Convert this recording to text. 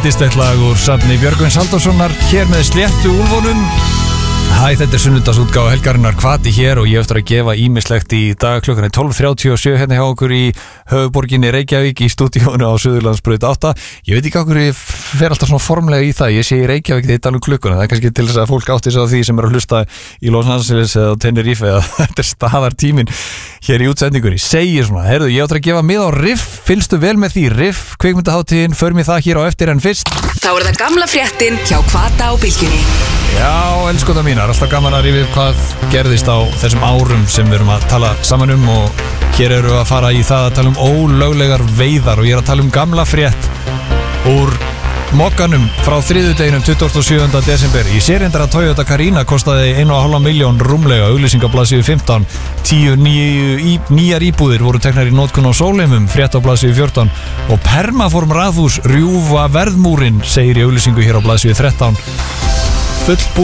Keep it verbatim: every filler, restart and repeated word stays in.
Yndislegt lag úr safni Björgvins Halldórssonar hér með Sléttu úlfunum. Hæ, þetta er sunnudagsútgáfa helgarinnar Hvati hér og ég eftir að gefa ýmislegt í dag. Klukkan er tólf þrjátíu og sjö hérna hjá okkur í höfuðborginni Reykjavík í stúdíónu á Suðurlandsbraut átta. Ég veit ekki okkur ég fer alltaf svona formlega í það. Ég sé í Reykjavík þegar ég tala um klukkuna. Það er kannski til þess að fólk átti sig á því sem er að hlusta í Los Angeles eða Tenerife eða þetta er staðartíminn hér í útsendingunni. Segir svona, heyrðu, ég ætla að gefa mið á Riff. Fylgstu vel með því, Riff, kvikmyndahátíðin, förum í það hér á eftir en fyrst. Þá er það gamla fréttin hjá Hvata á Bylgjunni. Já, elskóta mínar, alltaf gaman að rifja upp hvað gerðist á þessum árum sem við erum að tala saman um og hér eru við að fara í það að tala um ólöglegar veiðar og ég er að tala um gamla frétt úr Mokkanum frá þriðjudeginum tuttugasta og sjöunda desember. Í sérindar að Toyota Carina kostaði eina og hálfa milljón rúmlega, auglýsingablaðsíðu fimmtán. Tíu nýju, í, nýjar íbúðir voru teknar í notkun á Sólheimum, frétt á blaðsíðu fjórtán. Og Permaform Raðhús rjúfa verðmúrin, segir í auglýsingu hér á blaðsíðu þrettán. Fullbúið